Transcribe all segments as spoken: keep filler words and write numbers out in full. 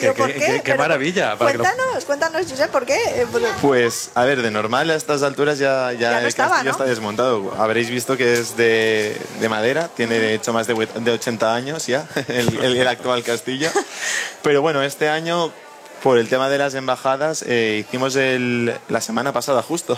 qué, ¿por qué? Qué, qué maravilla. Cuéntanos, lo... cuéntanos, Josep, ¿por qué? Pues, a ver, de normal a estas alturas ya, ya, ya no el estaba, castillo ¿no? está desmontado. Habréis visto que es de, de madera, tiene de hecho más de, de ochenta años ya, el, el, el actual castillo. Pero bueno, este año, por el tema de las embajadas, eh, hicimos el, la semana pasada justo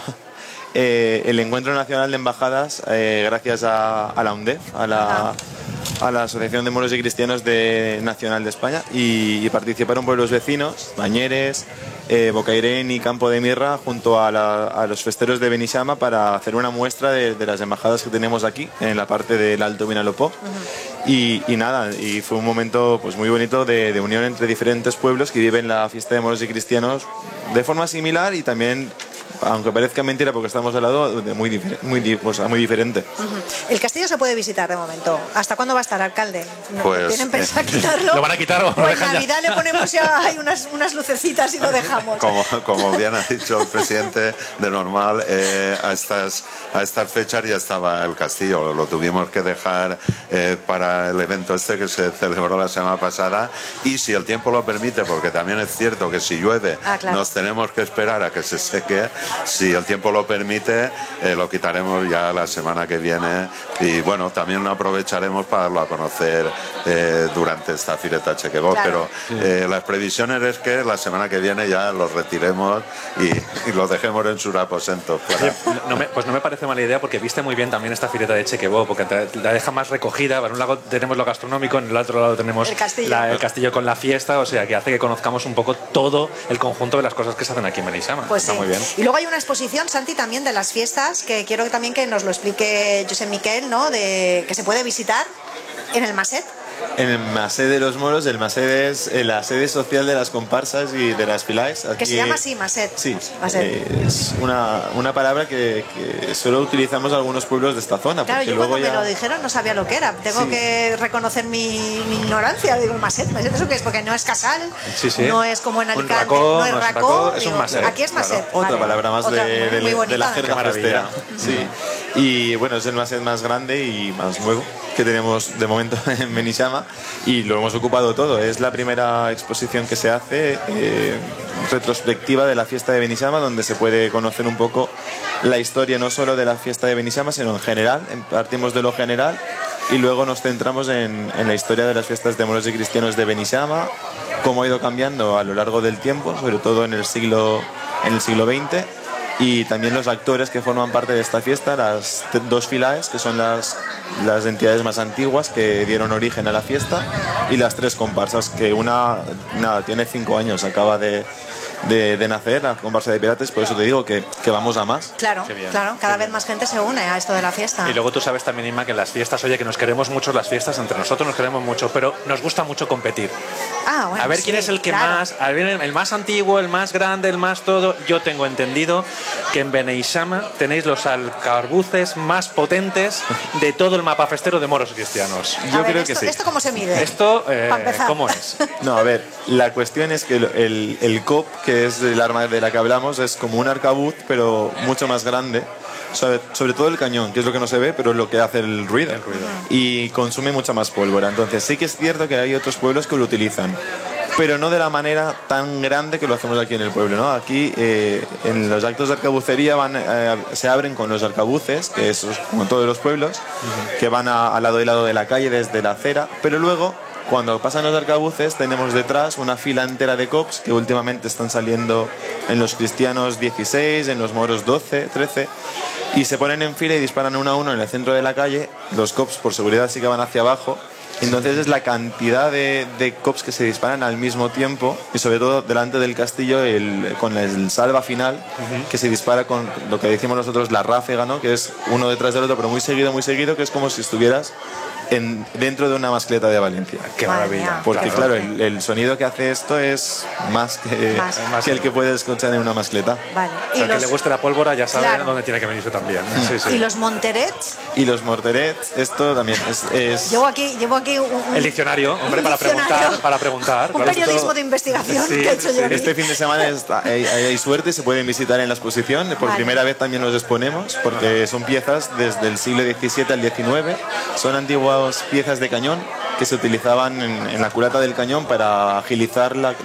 eh, el Encuentro Nacional de Embajadas, eh, gracias a, a la UNDEF, a la, a la Asociación de Moros y Cristianos de, Nacional de España, y, y participaron pueblos vecinos, Bañeres, eh, Bocairén y Campo de Mirra, junto a, la, a los festeros de Benixama, para hacer una muestra de, de las embajadas que tenemos aquí, en la parte del Alto Vinalopó. Uh-huh. y, y nada, y fue un momento pues muy bonito de, de unión entre diferentes pueblos que viven la fiesta de Moros y Cristianos de forma similar, y también, aunque parezca mentira porque estamos al lado, de muy, difer muy, o sea, muy diferente. Uh-huh. El castillo se puede visitar de momento. ¿Hasta cuándo va a estar, alcalde? Pues, ¿Tienen pensado quitarlo? ¿Lo van a quitar o o lo en dejan Navidad ya? Le ponemos ya hay unas, unas lucecitas y lo dejamos? Como, como bien ha dicho el presidente, de normal, eh, a, estas, a estas fechas ya estaba el castillo. Lo tuvimos que dejar eh, para el evento este que se celebró la semana pasada, y si el tiempo lo permite, porque también es cierto que si llueve ah, claro. nos tenemos que esperar a que se seque, si el tiempo lo permite, eh, lo quitaremos ya la semana que viene, y bueno, también lo aprovecharemos para darlo a conocer eh, durante esta Fireta Chequebot, claro. pero eh, las previsiones es que la semana que viene ya los retiremos y, y los dejemos en sus aposentos. Para... No me, pues no me parece mala idea, porque viste muy bien también esta Fireta de Chequebot, porque te, la deja más recogida. En un lado tenemos lo gastronómico, en el otro lado tenemos el castillo. La, el castillo con la fiesta, o sea que hace que conozcamos un poco todo el conjunto de las cosas que se hacen aquí en Benixama. Pues está sí. muy bien. Y luego hay una exposición, Santi, también de las fiestas, que quiero también que nos lo explique Josep Miquel, ¿no? De que se puede visitar en el Maset. En el Maset de los Moros, el Maset es la sede social de las comparsas y de las filaes. Aquí, que se llama así, Maset. Sí, Maset. Eh, es una, una palabra que, que solo utilizamos algunos pueblos de esta zona. Claro, porque yo luego cuando ya... me lo dijeron no sabía lo que era. Tengo sí. que reconocer mi, mi ignorancia. Digo, Maset, Maset, ¿eso qué es? Porque no es casal, sí, sí. no es como en Alicante, racó, no es no racó, racó, es digo, un Maset. Aquí es Maset. Claro. Otra vale. palabra más Otra, de, de, bonita, de la jerga festera. Sí. Y bueno, es el Maset más grande y más nuevo que tenemos de momento en Benixama, y lo hemos ocupado todo. Es la primera exposición que se hace eh, retrospectiva de la fiesta de Benixama, donde se puede conocer un poco la historia no solo de la fiesta de Benixama, sino en general. Partimos de lo general y luego nos centramos en, en la historia de las fiestas de moros y cristianos de Benixama, cómo ha ido cambiando a lo largo del tiempo, sobre todo en el siglo, en el siglo veinte, y también los actores que forman parte de esta fiesta, las dos filaes, que son las, las entidades más antiguas que dieron origen a la fiesta, y las tres comparsas, que una nada, tiene cinco años, acaba de, de, de nacer, la comparsa de pirates, por eso te digo que, que vamos a más. Claro, claro, cada vez más gente se une a esto de la fiesta. Y luego tú sabes también, Inma, que en las fiestas, oye, que nos queremos mucho las fiestas, entre nosotros nos queremos mucho, pero nos gusta mucho competir. Ah, bueno, a ver sí, quién es el que claro. más, a ver, el más antiguo, el más grande, el más todo. Yo tengo entendido que en Beneixama tenéis los arcabuces más potentes de todo el mapa festero de moros y cristianos. Yo a ver, creo esto, que sí. ¿Esto cómo se mide? Esto, eh, ¿cómo es? No, a ver, la cuestión es que el, el, el C O P, que es el arma de la que hablamos, es como un arcabuz, pero mucho más grande. Sobre, sobre todo el cañón, que es lo que no se ve, pero es lo que hace el ruido. El ruido. Y consume mucha más pólvora. Entonces sí que es cierto que hay otros pueblos que lo utilizan, pero no de la manera tan grande que lo hacemos aquí en el pueblo, ¿no? Aquí eh, en los actos de arcabucería van, eh, se abren con los arcabuces, que es como en todos los pueblos, uh-huh. que van a, al lado y lado de la calle desde la acera, pero luego cuando pasan los arcabuces tenemos detrás una fila entera de cops que últimamente están saliendo en los cristianos dieciséis, en los moros doce, trece, y se ponen en fila y disparan uno a uno en el centro de la calle. Los cops por seguridad sí que van hacia abajo. Entonces es la cantidad de, de cops que se disparan al mismo tiempo, y sobre todo delante del castillo el, con el salva final, uh-huh. que se dispara con lo que decimos nosotros la ráfaga, ¿no? Que es uno detrás del otro, pero muy seguido, muy seguido, que es como si estuvieras en, dentro de una mascleta de Valencia. ¡Qué maravilla! Porque claro, claro, el, el sonido que hace esto es más que, más. más que el que puedes escuchar en una mascleta. Vale. O sea, ¿Y los... que le guste la pólvora ya sabe claro. dónde tiene que venirse también. Sí, sí. ¿Y los monterets? Y los morterets, esto también es... es... Llevo aquí, llevo aquí un, un... El diccionario, hombre, un para diccionario. preguntar, para preguntar. Un claro, periodismo esto... de investigación sí, que he hecho sí. yo aquí. Este fin de semana está, hay, hay suerte, se pueden visitar en la exposición. Por vale. primera vez también los exponemos, porque son piezas desde el siglo diecisiete al diecinueve. Son antiguas piezas de cañón que se utilizaban en, en la culata del cañón para agilizar la,